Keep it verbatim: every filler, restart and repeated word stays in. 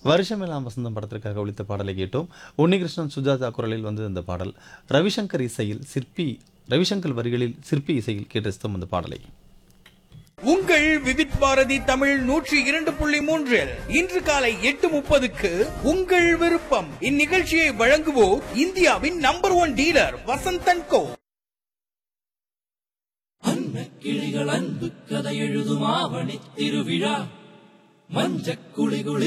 வருஷமெல்லாம் வசந்தம் படத்திற்காக ஒலித்த பாடலை கேட்டோம். உன்னிகிருஷ்ணன் சுஜாதா குரலில் வந்து அந்த பாடல் ரவிசங்கர் இசையில் சிற்பி ரவிசங்கர் வரிகளில் சிற்பி இசையில் கேட்டு அந்த பாடலை. உங்கள் விவித் பாரதி தமிழ் நூற்றி இரண்டு புள்ளி மூன்றில் இன்று காலை எட்டு முப்பதுக்கு உங்கள் விருப்பம் இந்நிகழ்ச்சியை வழங்குவோர் இந்தியாவின் நம்பர் ஒன் டீலர் வசந்தன் கோ. அன்னக்கிளிகள் அன்பு கதை எழுதும் ஆவணி திருவிழா மஞ்சக்குளிகுளி